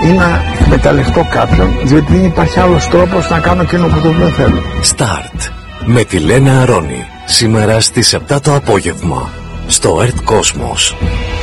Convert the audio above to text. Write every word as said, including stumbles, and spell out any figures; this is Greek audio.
ή να εκμεταλλευτώ κάποιον, διότι δεν υπάρχει άλλος τρόπος να κάνω εκείνο που το δεν θέλω. Start με τη Λένα Αρώνη, σήμερα στις επτά το απόγευμα στο Earth Cosmos.